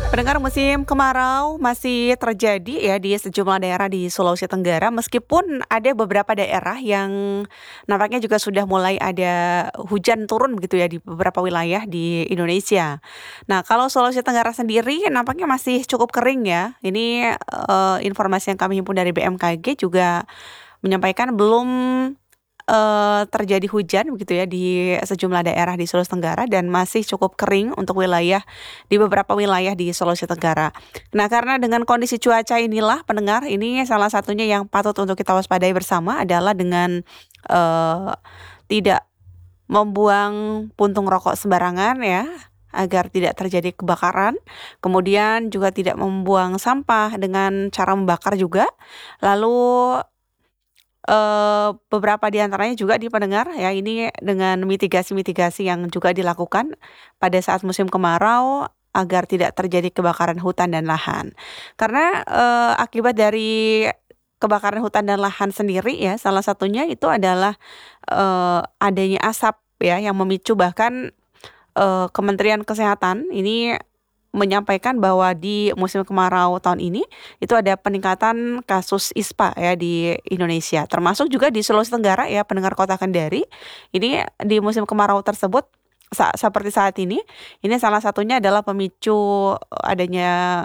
Pendengar, musim kemarau masih terjadi ya di sejumlah daerah di Sulawesi Tenggara, meskipun ada beberapa daerah yang nampaknya juga sudah mulai ada hujan turun begitu ya di beberapa wilayah di Indonesia. Nah, kalau Sulawesi Tenggara sendiri nampaknya masih cukup kering ya. Ini informasi yang kami himpun dari BMKG juga menyampaikan belum terjadi hujan begitu ya di sejumlah daerah di Sulawesi Tenggara dan masih cukup kering untuk wilayah di beberapa wilayah di Sulawesi Tenggara. Nah, karena dengan kondisi cuaca inilah pendengar, ini salah satunya yang patut untuk kita waspadai bersama adalah dengan eee, tidak membuang puntung rokok sembarangan ya, agar tidak terjadi kebakaran. Kemudian juga tidak membuang sampah dengan cara membakar juga. Lalu beberapa di antaranya juga di pendengar ya, ini dengan mitigasi-mitigasi yang juga dilakukan pada saat musim kemarau agar tidak terjadi kebakaran hutan dan lahan. Karena, akibat dari kebakaran hutan dan lahan sendiri ya, salah satunya itu adalah, adanya asap ya yang memicu, bahkan Kementerian Kesehatan ini menyampaikan bahwa di musim kemarau tahun ini, itu ada peningkatan kasus ISPA ya di Indonesia, termasuk juga di Sulawesi Tenggara ya, pendengar kota Kendari. Ini di musim kemarau tersebut, seperti saat ini salah satunya adalah pemicu adanya,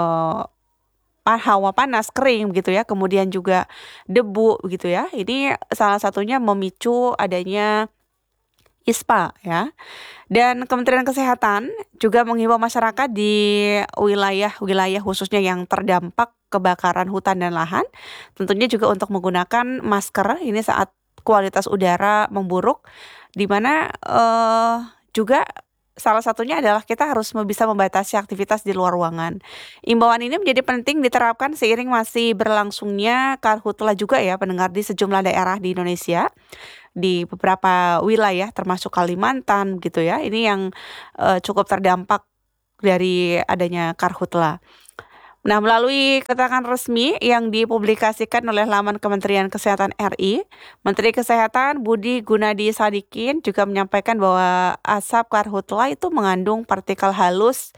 hawa panas, kering gitu ya, kemudian juga debu gitu ya. Ini salah satunya memicu adanya ISPA ya. Dan Kementerian Kesehatan juga menghimbau masyarakat di wilayah-wilayah khususnya yang terdampak kebakaran hutan dan lahan, tentunya juga untuk menggunakan masker ini saat kualitas udara memburuk, di mana juga salah satunya adalah kita harus bisa membatasi aktivitas di luar ruangan. Imbauan ini menjadi penting diterapkan seiring masih berlangsungnya karhutla juga ya pendengar di sejumlah daerah di Indonesia, di beberapa wilayah termasuk Kalimantan gitu ya. Ini yang cukup terdampak dari adanya karhutla. Nah, melalui keterangan resmi yang dipublikasikan oleh laman Kementerian Kesehatan RI, Menteri Kesehatan Budi Gunadi Sadikin juga menyampaikan bahwa asap karhutla itu mengandung partikel halus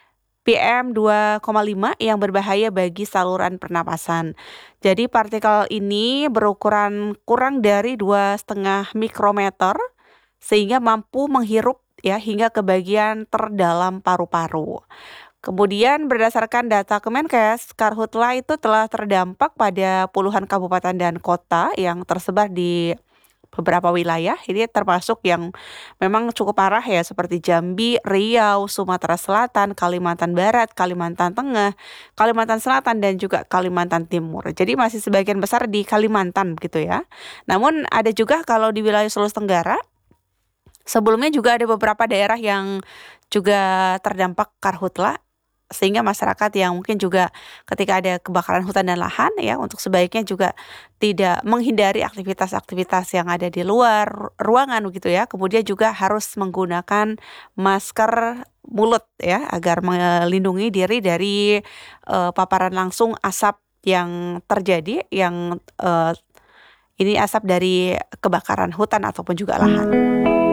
PM2,5 yang berbahaya bagi saluran pernapasan. Jadi partikel ini berukuran kurang dari 2,5 mikrometer sehingga mampu menghirup ya hingga ke bagian terdalam paru-paru. Kemudian berdasarkan data Kemenkes, karhutla itu telah terdampak pada puluhan kabupaten dan kota yang tersebar di beberapa wilayah. Ini termasuk yang memang cukup parah ya, seperti Jambi, Riau, Sumatera Selatan, Kalimantan Barat, Kalimantan Tengah, Kalimantan Selatan, dan juga Kalimantan Timur. Jadi masih sebagian besar di Kalimantan gitu ya. Namun ada juga kalau di wilayah Sulawesi Tenggara, sebelumnya juga ada beberapa daerah yang juga terdampak karhutla, sehingga masyarakat yang mungkin juga ketika ada kebakaran hutan dan lahan ya, untuk sebaiknya juga tidak menghindari aktivitas-aktivitas yang ada di luar ruangan begitu ya. Kemudian juga harus menggunakan masker mulut ya, agar melindungi diri dari paparan langsung asap yang terjadi, yang ini asap dari kebakaran hutan ataupun juga lahan.